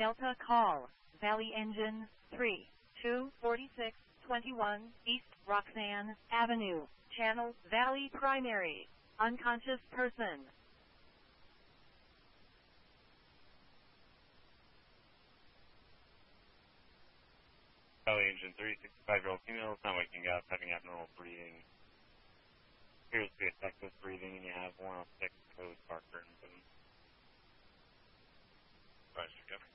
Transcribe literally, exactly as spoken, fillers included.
Delta call, Valley Engine three two forty-six twenty-one East Roxanne Avenue, Channel Valley Primary, unconscious person. Valley Engine three, sixty-five-year-old female is not waking up, having abnormal breathing. Appears to be effective breathing, and you have one oh six code Parker and boom. Roger, go.